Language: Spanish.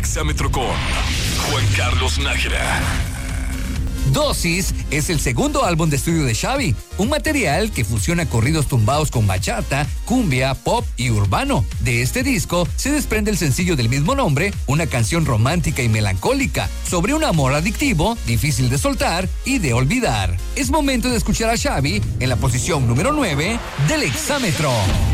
Exámetro con Juan Carlos Nájera. Dosis es el segundo álbum de estudio de Xavi, un material que fusiona corridos tumbados con bachata, cumbia, pop y urbano. De este disco se desprende el sencillo del mismo nombre, una canción romántica y melancólica sobre un amor adictivo, difícil de soltar y de olvidar. Es momento de escuchar a Xavi en la posición número 9 del Exámetro.